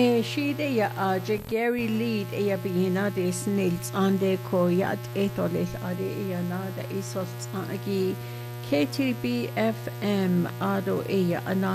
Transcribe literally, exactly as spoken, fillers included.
Siad é a de Gary Lead é a bína de snils an de coiad étolis a de é nada isos a gi K T B F M ado é a